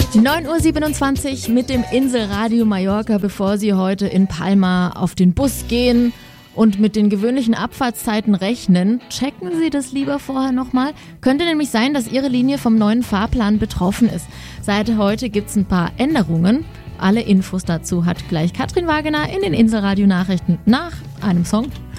9.27 Uhr mit dem Inselradio Mallorca, bevor Sie heute in Palma auf den Bus gehen und mit den gewöhnlichen Abfahrtszeiten rechnen. Checken Sie das lieber vorher nochmal. Könnte nämlich sein, dass Ihre Linie vom neuen Fahrplan betroffen ist. Seit heute gibt es ein paar Änderungen. Alle Infos dazu hat gleich Katrin Wagener in den Inselradio Nachrichten nach einem Song.